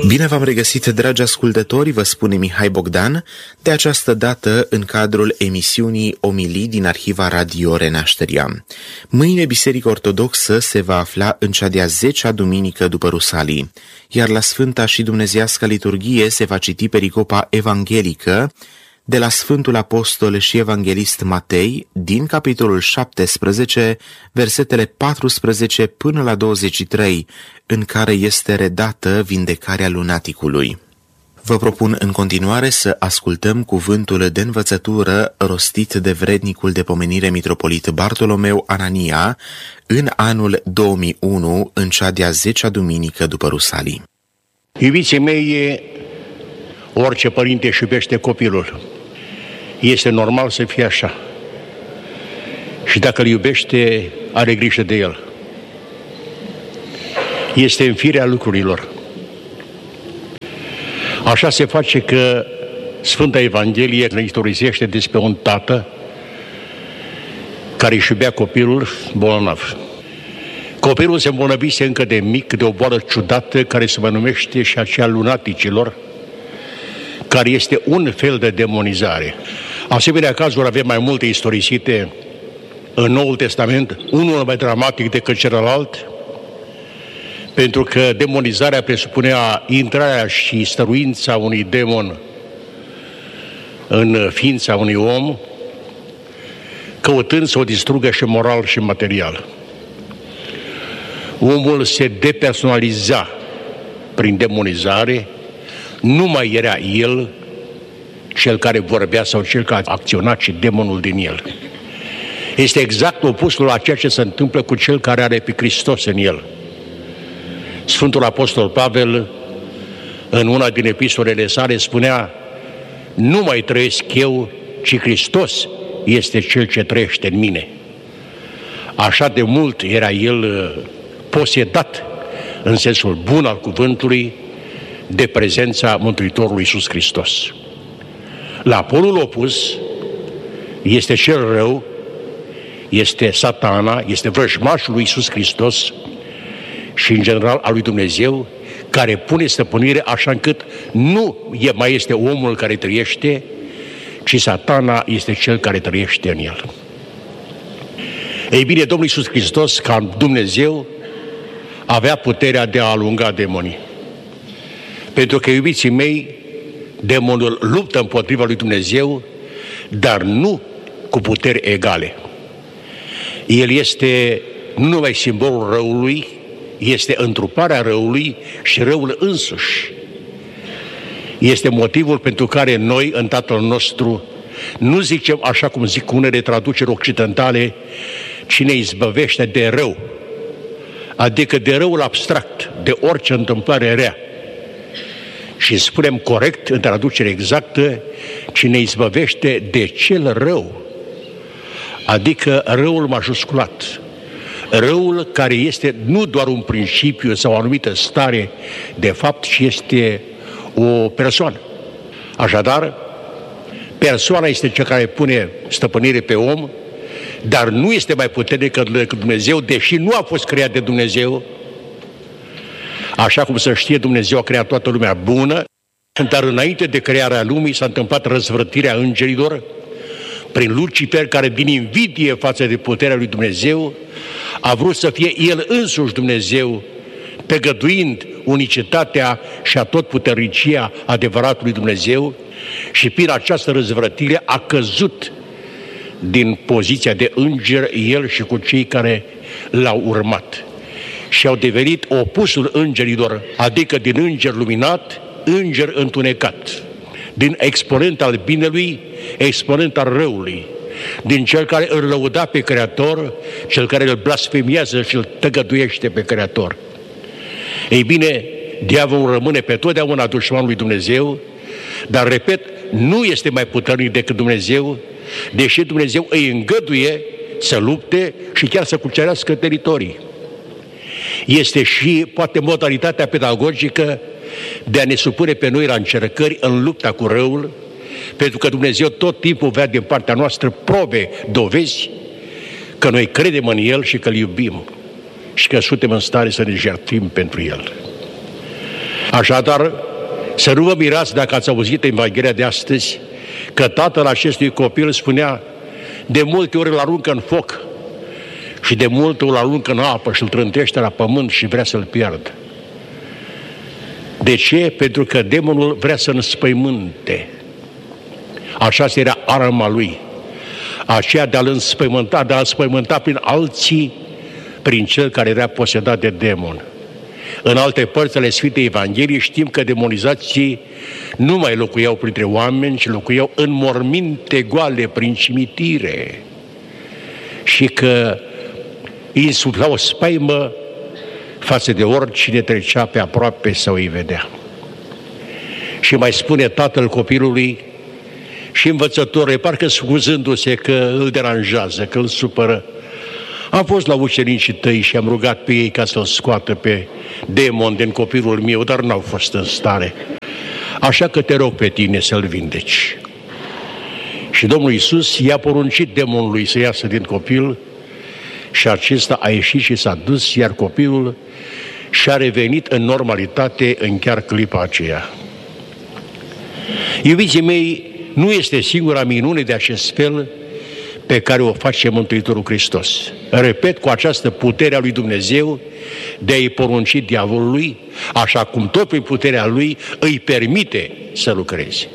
Bine v-am regăsit, dragi ascultători, vă spune Mihai Bogdan, de această dată în cadrul emisiunii Omilii din Arhiva Radio Renașterea. Mâine Biserica Ortodoxă se va afla în cea de-a 10-a duminică după Rusalii, iar la Sfânta și Dumnezeiască Liturghie se va citi pericopa evanghelică de la Sfântul Apostol și Evanghelist Matei, din capitolul 17, versetele 14 până la 23, în care este redată vindecarea lunaticului. Vă propun în continuare să ascultăm cuvântul de învățătură rostit de vrednicul de pomenire mitropolit Bartolomeu Anania în anul 2001, în cea de-a 10-a duminică după Rusalii. Iubiții mei, orice părinte își iubește copilul. Este normal să fie așa. Și dacă îl iubește, are grijă de el. Este în firea lucrurilor. Așa se face că Sfânta Evanghelie ne istorisește despre un tată care își iubea copilul bolnav. Copilul se îmbolnăvise încă de mic de o boală ciudată care se mai numește și aceea lunaticilor, care este un fel de demonizare. Asemenea cazuri avem mai multe istorisite în Noul Testament, unul mai dramatic decât celălalt, pentru că demonizarea presupunea intrarea și stăruința unui demon în ființa unui om, căutând să o distrugă și moral și material. Omul se depersonaliza prin demonizare, nu mai era el cel care vorbea sau cel care acționa, ci demonul din el. Este exact opusul la ceea ce se întâmplă cu cel care are pe Hristos în el. Sfântul Apostol Pavel, în una din epistolele sale, spunea: nu mai trăiesc eu, ci Hristos este cel ce trăiește în mine. Așa de mult era el posedat, în sensul bun al cuvântului, de prezența Mântuitorului Iisus Hristos. La polul opus este cel rău, este Satana, este vrăjmașul lui Iisus Hristos și în general al lui Dumnezeu, care pune stăpânire așa încât nu mai este omul care trăiește, ci Satana este cel care trăiește în el. Ei bine, Domnul Iisus Hristos, ca Dumnezeu, avea puterea de a alunga demonii. Pentru că, iubiții mei, demonul luptă împotriva lui Dumnezeu, dar nu cu puteri egale. El este nu numai simbolul răului, este întruparea răului și răul însuși. Este motivul pentru care noi, în Tatăl nostru, nu zicem așa cum zic unele traduceri occidentale: cine izbăvește de rău, adică de răul abstract, de orice întâmplare rea. Și spunem corect, în traducere exactă, cine izbăvește de cel rău, adică răul majusculat. Răul care este nu doar un principiu sau o anumită stare de fapt, ci este o persoană. Așadar, persoana este cea care pune stăpânire pe om, dar nu este mai puternică decât Dumnezeu, deși nu a fost creat de Dumnezeu. Așa cum să știe, Dumnezeu a creat toată lumea bună, dar înainte de crearea lumii s-a întâmplat răzvrătirea îngerilor prin Lucifer, care din invidie față de puterea lui Dumnezeu a vrut să fie el însuși Dumnezeu, păgăduind unicitatea și atotputernicia adevăratului Dumnezeu, și prin această răzvrătire a căzut din poziția de înger el și cu cei care l-au urmat. Și au devenit opusul îngerilor, adică din înger luminat, înger întunecat, din exponent al binelui, exponent al răului, din cel care îl lăuda pe Creator, cel care îl blasfemiază și îl tăgăduiește pe Creator. Ei bine, diavolul rămâne pe totdeauna dușmanul lui Dumnezeu, dar, repet, nu este mai puternic decât Dumnezeu, deși Dumnezeu îi îngăduie să lupte și chiar să cucerească teritorii. Este și, poate, modalitatea pedagogică de a ne supune pe noi la încercări în lupta cu răul, pentru că Dumnezeu tot timpul vrea din partea noastră probe, dovezi că noi credem în El și că îl iubim și că suntem în stare să ne jertfim pentru El. Așadar, să nu vă mirați dacă ați auzit în Evanghelia de astăzi că tatăl acestui copil spunea: de multe ori îl aruncă în foc și de multe ori îl aruncă în apă și îl trântește la pământ și vrea să-l piardă. De ce? Pentru că demonul vrea să înspăimânte. Așa era arma lui. Aceea de a-l înspăimânta, de a-l înspăimânta prin alții, prin cel care era posedat de demon. În alte părți ale Sfintei Evangheliei știm că demonizații nu mai locuiau printre oameni, ci locuiau în morminte goale, prin cimitire. Și că îi insuflau o spaimă față de oricine trecea pe aproape sau îi vedea. Și mai spune tatăl copilului și învățătorul, parcă scuzându-se că îl deranjează, că îl supără: am fost la ucenicii tăi și am rugat pe ei ca să-l scoată pe demon din copilul meu, dar n-au fost în stare. Așa că te rog pe tine să-l vindeci. Și Domnul Iisus i-a poruncit demonului să iasă din copil și acesta a ieșit și s-a dus, iar copilul și-a revenit în normalitate în chiar clipa aceea. Iubiții mei, nu este singura minune de acest fel pe care o face Mântuitorul Hristos. Repet, cu această putere a lui Dumnezeu de a-i porunci diavolului, așa cum tot prin puterea lui îi permite să lucreze.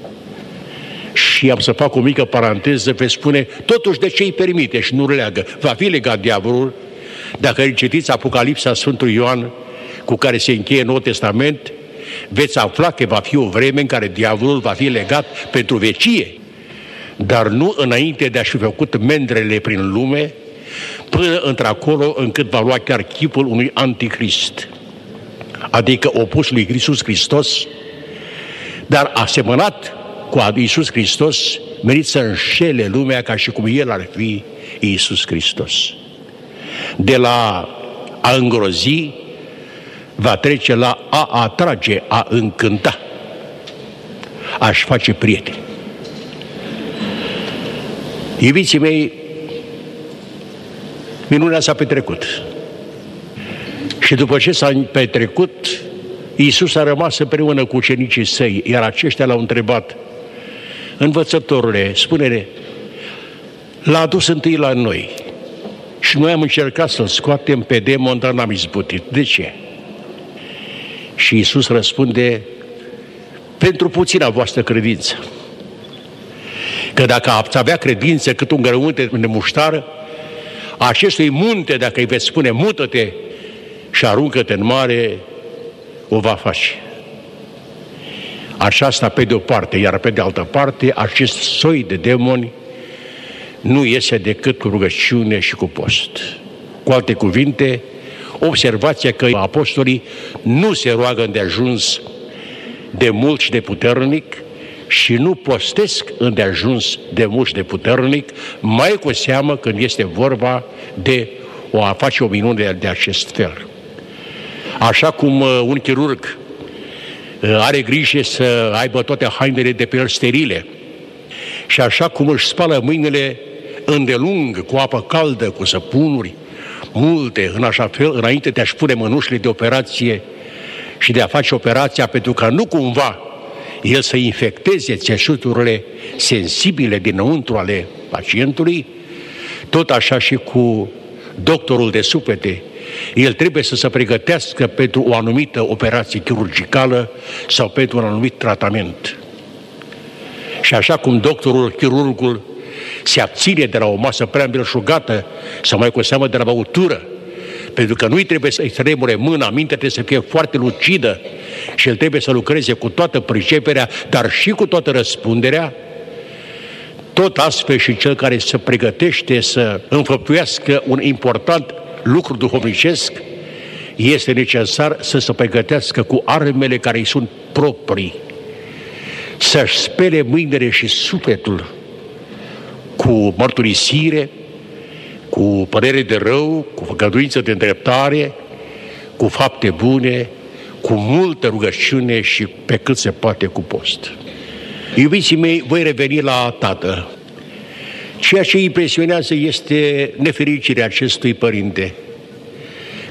Și am să fac o mică paranteză, veți spune, totuși de ce îi permite și nu leagă? Va fi legat diavolul, dacă citiți Apocalipsa Sfântului Ioan, cu care se încheie Noul Testament, veți afla că va fi o vreme în care diavolul va fi legat pentru vecie, dar nu înainte de a-și fi făcut mendrele prin lume, până într-acolo încât va lua chiar chipul unui antichrist, adică opus lui Iisus Hristos, dar asemănat cu Iisus Hristos, merit să înșele lumea ca și cum El ar fi Iisus Hristos. De la a îngrozi, va trece la a atrage, a încânta, a-și face prieteni. Iubiții mei, minunea s-a petrecut. Și după ce s-a petrecut, Iisus a rămas împreună cu ucenicii săi, iar aceștia l-au întrebat: învățătorule, spune-ne, l-a adus întâi la noi și noi am încercat să-l scoatem pe demon, dar n-am izbutit. De ce? Și Iisus răspunde: pentru puțina voastră credință. Că dacă ați avea credință cât un grăunte de muștar, acestui munte, dacă îi veți spune mută-te și aruncă-te în mare, o va face. Aceasta pe de o parte, iar pe de altă parte, acest soi de demoni nu iese decât cu rugăciune și cu post. Cu alte cuvinte, observația că apostolii nu se roagă îndeajuns de mult și de puternic și nu postesc îndeajuns de mult și de puternic, mai cu seamă când este vorba de a face o minune de acest fel. Așa cum un chirurg are grijă să aibă toate hainele de pe el sterile și așa cum își spală mâinile îndelung, cu apă caldă, cu săpunuri multe, în așa fel, înainte de a-și pune mânușile de operație și de a face operația, pentru ca nu cumva el să infecteze țesuturile sensibile dinăuntru ale pacientului, tot așa și cu doctorul de suflete. El trebuie să se pregătească pentru o anumită operație chirurgicală sau pentru un anumit tratament. Și așa cum doctorul, chirurgul, se abține de la o masă prea îmbelșugată sau mai cu seamă de la băutură, pentru că nu-i trebuie să-i tremure mâna, mintea trebuie să fie foarte lucidă și el trebuie să lucreze cu toată priceperea, dar și cu toată răspunderea, tot astfel și cel care se pregătește să înfăptuiască un important lucru duhovnicesc, este necesar să se pregătească cu armele care îi sunt proprii, să-și spele mâinile și sufletul cu mărturisire, cu părere de rău, cu făgăduință de îndreptare, cu fapte bune, cu multă rugăciune și pe cât se poate cu post. Iubiții mei, voi reveni la tată. Ceea ce impresionează este nefericirea acestui părinte,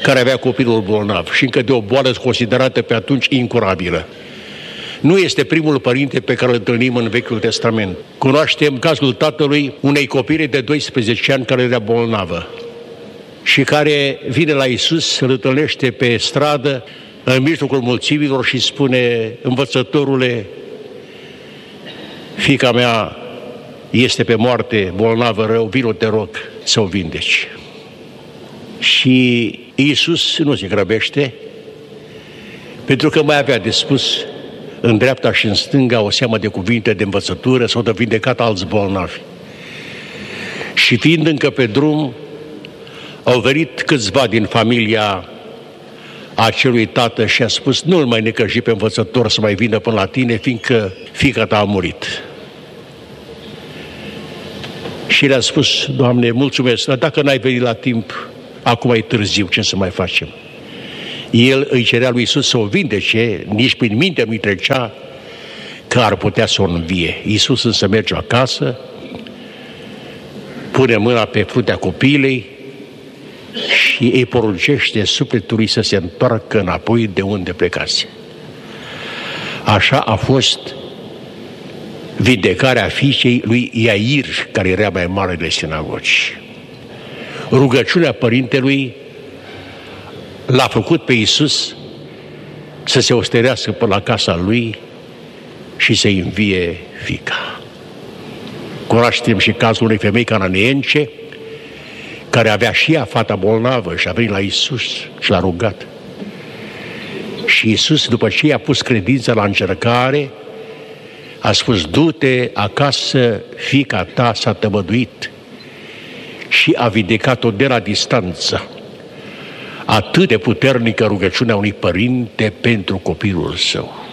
care avea copilul bolnav și încă de o boală considerată pe atunci incurabilă. Nu este primul părinte pe care îl întâlnim în Vechiul Testament. Cunoaștem cazul tatălui unei copile de 12 ani care era bolnavă și care vine la Iisus, îl întâlnește pe stradă, în mijlocul mulțimilor și spune: învățătorule, fiica mea este pe moarte, bolnavă rău, vino te rog să o vindeci. Și Iisus nu se grăbește, pentru că mai avea de spus în dreapta și în stânga o seamă de cuvinte de învățătură, s-au de vindecat alți bolnavi. Și fiind încă pe drum, au venit câțiva din familia acelui tată și a spus: nu-l mai necăji pe învățător să mai vină până la tine, fiindcă fiica ta a murit. Și le-a spus: Doamne, mulțumesc, dar dacă n-ai venit la timp, acum e târziu, ce să mai facem? El îi cerea lui Iisus să o vindece, nici prin minte nu-i trecea că ar putea să o învie. Iisus însă merge acasă, pune mâna pe fruntea copilei și îi poruncește sufletului să se întoarcă înapoi de unde plecase. Așa a fost vindecarea fiicei lui Iair, care era mai mare de sinagogi. Rugăciunea părintelui l-a făcut pe Iisus să se osterească până la casa lui și să-i învie fiica. Cunoaștem și cazul unei femei cananeence care avea și ea fata bolnavă și a venit la Iisus și l-a rugat. Și Iisus, după ce i-a pus credința la încercare, a spus: du-te acasă, fiica ta s-a tămăduit, și a vindecat-o de la distanță. Atât de puternică rugăciunea unui părinte pentru copilul său.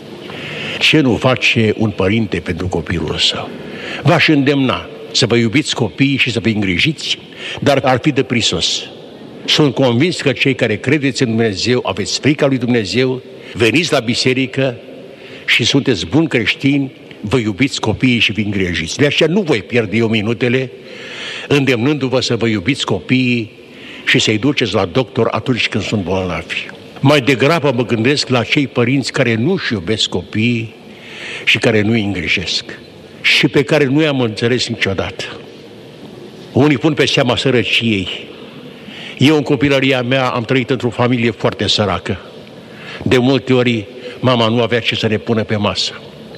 Ce nu face un părinte pentru copilul său? V-aș îndemna să vă iubiți copiii și să vă îngrijiți, dar ar fi de prisos. Sunt convins că cei care credeți în Dumnezeu, aveți frica lui Dumnezeu, veniți la biserică și sunteți buni creștini, vă iubiți copiii și vă îngrijiți. De aceea nu voi pierde eu minutele îndemnându-vă să vă iubiți copiii și să-i duceți la doctor atunci când sunt bolnavi. Mai degrabă mă gândesc la cei părinți care nu-și iubesc copiii și care nu-i îngrijesc și pe care nu i-am înțeles niciodată. Unii pun pe seama sărăciei. Eu, în copilăria mea, am trăit într-o familie foarte săracă. De multe ori, mama nu avea ce să ne pună pe masă.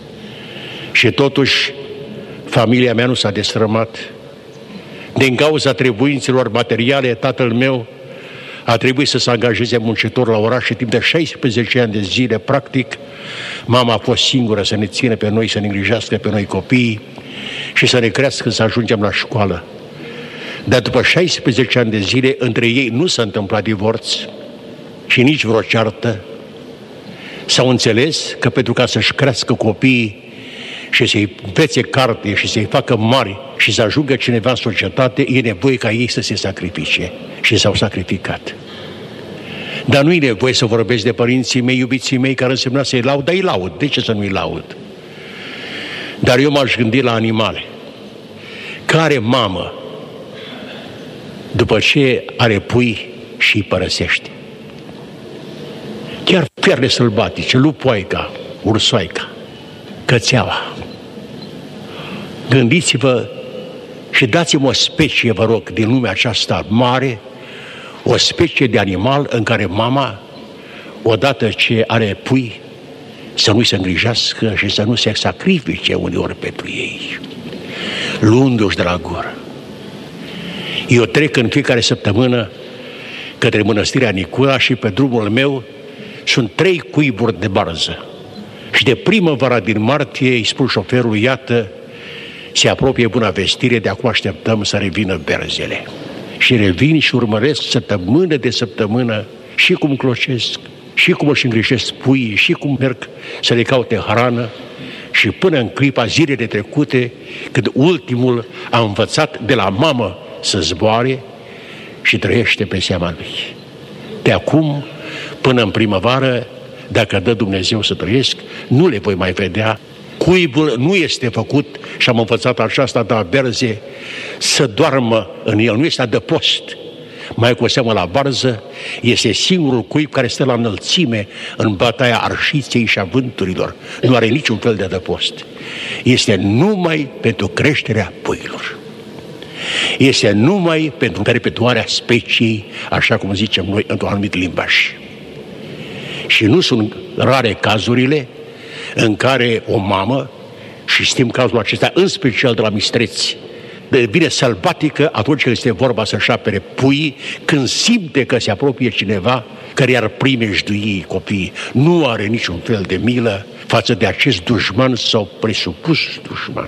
Și totuși, familia mea nu s-a destrămat. Din cauza trebuințelor materiale, tatăl meu a trebuit să se angajeze muncitor la oraș și timp de 16 ani de zile, practic, mama a fost singură să ne țină pe noi, să ne îngrijească pe noi copiii și să ne crească să ajungem la școală. Dar după 16 ani de zile, între ei nu s-a întâmplat divorț și nici vreo ceartă. S-au înțeles că pentru ca să-și crească copiii și să-i învețe carte și să-i facă mari și să ajungă cineva în societate, e nevoie ca ei să se sacrifice. Și s-au sacrificat. Dar nu e nevoie să vorbesc de părinții mei, iubiții mei, care însemna să-i laud, dar îi laud. De ce să nu-i laud? Dar eu m-aș gândi la animale. Care mamă, după ce are pui și îi părăsește? Chiar fiarele sălbatice, lupoaica, ursoaica, cățeaua. Gândiți-vă și dați-mi o specie, vă rog, din lumea aceasta mare, o specie de animal în care mama, odată ce are pui, să nu-i se îngrijească și să nu se sacrifice uneori pentru ei, luându-și de la gură. Eu trec în fiecare săptămână către mănăstirea Nicula și pe drumul meu sunt 3 cuiburi de barză. Și de primăvara din martie îi spun șoferului: iată, se apropie Buna Vestire, de acum așteptăm să revină berzele. Și revin și urmăresc săptămână de săptămână și cum clocesc, și cum își îngrijesc puii, și cum merg să le caute hrană. Și până în clipa zilele trecute, când ultimul a învățat de la mamă să zboare și trăiește pe seama lui. De acum până în primăvară, dacă dă Dumnezeu să trăiesc, nu le voi mai vedea. Cuibul nu este făcut, și am învățat aceasta de la berze, să doarmă în el, nu este adăpost, mai cu seamă la varză, este singurul cuib care stă la înălțime în bătaia arșiței și a vânturilor. Nu are niciun fel de adăpost. Este numai pentru creșterea puiilor. Este numai pentru perpetuarea speciei, așa cum zicem noi, într-un anumit limbaj. Și nu sunt rare cazurile în care o mamă, și știm cazul acesta în special de la mistreți, devine sălbatică atunci când este vorba să-și apere puii, când simte că se apropie cineva care i-ar primejdui copiii. Nu are niciun fel de milă față de acest dușman sau presupus dușman.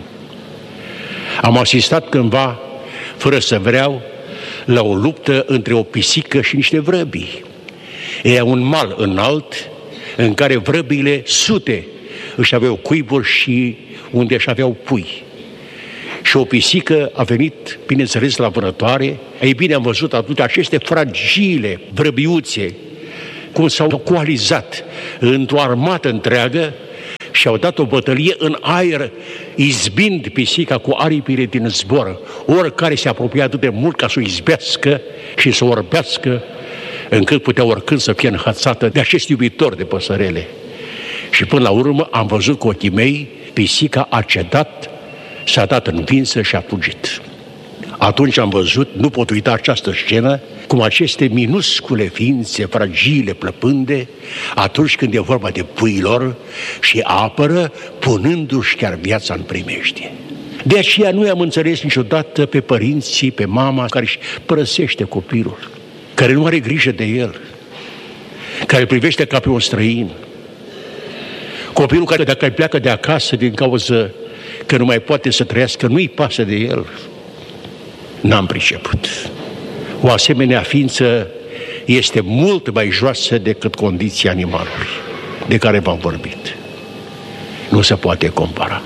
Am asistat cândva, fără să vreau, la o luptă între o pisică și niște vrăbii. Era un mal înalt în care vrăbile sute își aveau cuiburi și unde își aveau pui. Și o pisică a venit, bineînțeles, la vânătoare. Ei bine, am văzut atunci aceste fragile vrăbiuțe cum s-au coalizat într-o armată întreagă și au dat o bătălie în aer, izbind pisica cu aripile din zbor. Oricare se apropia atât de mult ca să o izbească și să o orbească, încât putea oricând să fie înhățată de acest iubitor de păsărele. Și până la urmă am văzut cu ochii mei, pisica a cedat, s-a dat învinsă și a fugit. Atunci am văzut, nu pot uita această scenă, cum aceste minuscule ființe fragile, plăpânde, atunci când e vorba de puilor, și apără, punându-și chiar viața în primejdie. De aceea nu i-am înțeles niciodată pe părinții, pe mama care își părăsește copilul, care nu are grijă de el, care îl privește ca pe un străin. Copilul care dacă pleacă de acasă din cauza că nu mai poate să trăiască, nu-i pasă de el. N-am priceput. O asemenea ființă este mult mai joasă decât condiția animalului de care v-am vorbit. Nu se poate compara.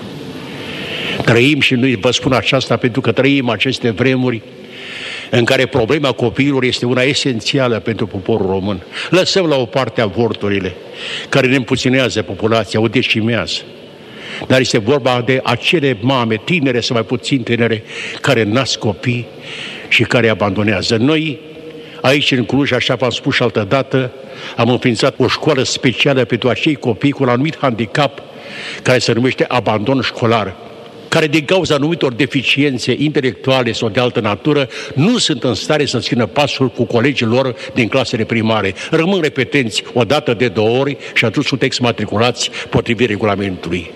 Trăim, și noi vă spun aceasta pentru că trăim aceste vremuri în care problema copiilor este una esențială pentru poporul român. Lăsăm la o parte avorturile, care ne împuținează populația, o decimează. Dar este vorba de acele mame tinere sau mai puțin tinere care nasc copii și care abandonează. Noi, aici în Cluj, așa v-am spus și altă dată, am înființat o școală specială pentru acei copii cu un anumit handicap care se numește abandon școlar, care din cauza anumitor deficiențe intelectuale sau de altă natură nu sunt în stare să țină pasul cu colegii lor din clasele primare. Rămân repetenți o dată de 2 ori și atunci sunt exmatriculați potrivit regulamentului.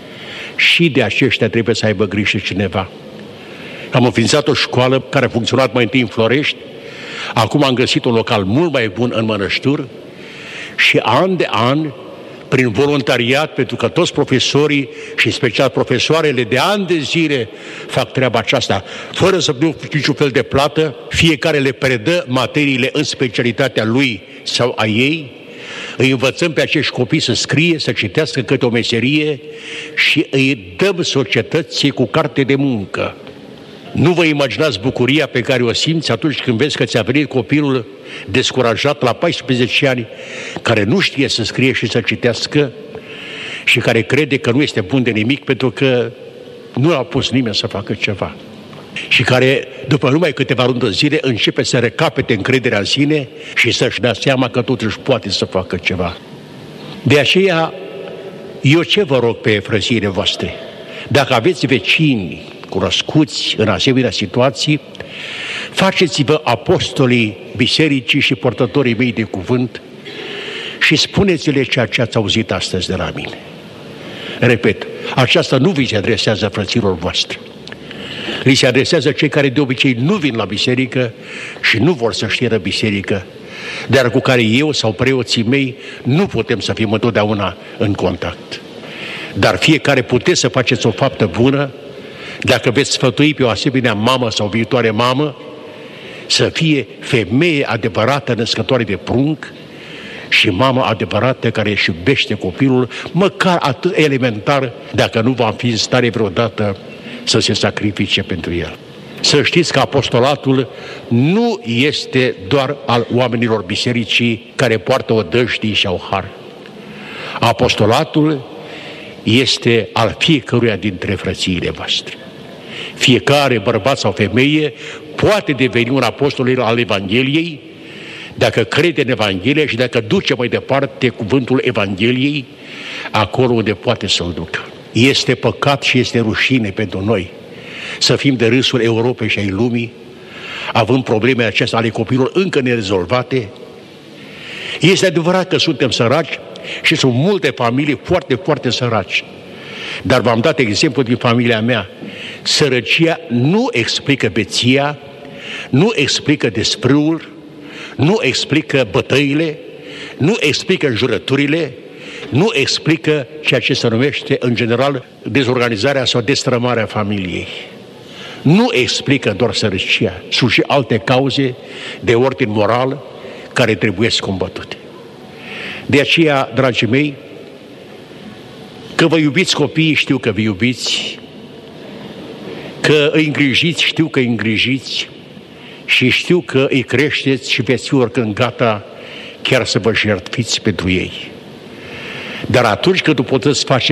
Și de aceștia trebuie să aibă grijă cineva. Am înființat o școală care a funcționat mai întâi în Florești, acum am găsit un local mult mai bun în Mănăștur și an de an, prin voluntariat, pentru că toți profesorii și special profesoarele de ani de zile fac treaba aceasta, fără să nu niciun fel de plată, fiecare le predă materiile în specialitatea lui sau a ei, îi învățăm pe acești copii să scrie, să citească câte o meserie și îi dăm societății cu carte de muncă. Nu vă imaginați bucuria pe care o simți atunci când vezi că ți-a venit copilul descurajat la 14 ani, care nu știe să scrie și să citească și care crede că nu este bun de nimic pentru că nu a pus nimeni să facă ceva. Și care, după numai câteva luni de zile, începe să recapete încrederea în sine și să-și dea seama că totuși poate să facă ceva. De aceea, eu ce vă rog pe frățiile voastre? Dacă aveți vecini cunoscuți în asemenea situații, faceți-vă apostolii bisericii și portătorii mei de cuvânt și spuneți-le ceea ce ați auzit astăzi de la mine. Repet, aceasta nu vi se adresează frăților voastre. Li se adresează cei care de obicei nu vin la biserică și nu vor să știe de biserică, dar cu care eu sau preoții mei nu putem să fim întotdeauna în contact. Dar fiecare puteți să faceți o faptă bună dacă veți sfătui pe o asemenea mamă sau viitoare mamă să fie femeie adevărată născătoare de prunc și mamă adevărată care își iubește copilul, măcar atât elementar, dacă nu va fi în stare vreodată să se sacrifice pentru el. Să știți că apostolatul nu este doar al oamenilor bisericii care poartă odăjdii și au har. Apostolatul este al fiecăruia dintre frățiile voastre. Fiecare bărbat sau femeie poate deveni un apostol al Evangheliei dacă crede în Evanghelie și dacă duce mai departe cuvântul Evangheliei acolo unde poate să-l ducă. Este păcat și este rușine pentru noi să fim de râsul Europei și ai lumii, având probleme acestea ale copilor încă nerezolvate. Este adevărat că suntem săraci și sunt multe familii foarte, foarte săraci. Dar v-am dat exemplu din familia mea. Sărăcia nu explică beția, nu explică desprâul, nu explică bătăile, nu explică înjurăturile, nu explică ceea ce se numește în general dezorganizarea sau destrămarea familiei. Nu explică doar sărăcia. Sunt și alte cauze de ordin moral care trebuie combătute. De aceea, dragii mei, că vă iubiți copiii, știu că vă iubiți, că îi îngrijiți, știu că îi îngrijiți și știu că îi creșteți și veți fi oricând gata chiar să vă jertfiți pentru ei. Dar atunci când nu puteți face